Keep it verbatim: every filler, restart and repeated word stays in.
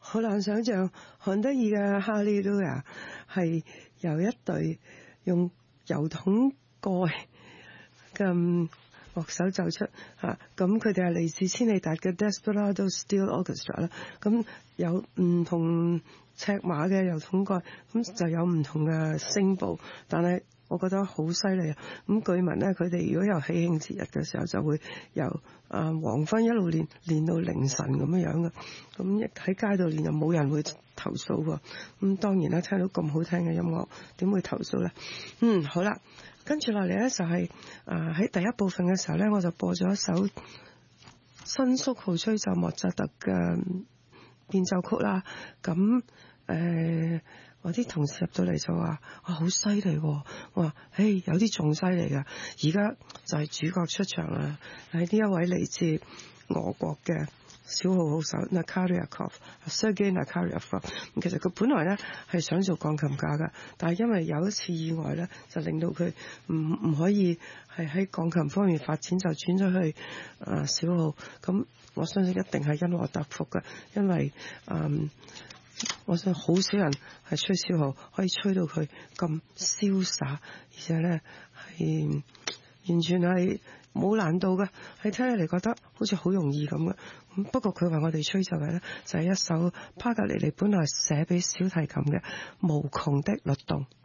好難想像韓德爾嘅哈利路亞係由一隊用油桶蓋嘅樂手奏出嚇，咁佢哋係嚟自千里達嘅 Desperado Steel Orchestra 啦，咁有唔同尺碼嘅油桶蓋，咁就有唔同嘅聲部，但係我覺得好犀利啊！咁據聞咧，佢哋如果有喜慶節日嘅時候，就會由啊黃昏一路練練到凌晨咁樣樣嘅。咁喺街度練又冇人會投訴喎。咁當然啦，聽到咁好聽嘅音樂，點會投訴咧？嗯，好啦，跟住落嚟咧就係啊喺第一部分嘅時候咧，我就播咗一首新宿號吹奏莫扎特嘅變奏曲啦。咁誒。呃我啲同事入到嚟就話：哇，好犀利喎！我話：誒，有啲仲犀利㗎。而家就係主角出場啦，係呢一位嚟自俄國嘅小號好手 Nakaryakov，Sergei Nakaryakov。其實佢本來咧係想做鋼琴家㗎，但係因為有一次意外咧，就令到佢唔唔可以係喺鋼琴方面發展，就轉咗去啊小號。咁我相信一定係因禍得福㗎，因為嗯。我想好少人係吹小號可以吹到佢咁瀟灑，而且咧係完全係冇難度嘅，係聽起嚟覺得好似好容易咁嘅。咁不過佢話我哋吹奏嘅咧就係一首帕格尼尼本來寫俾小提琴嘅無窮的律動。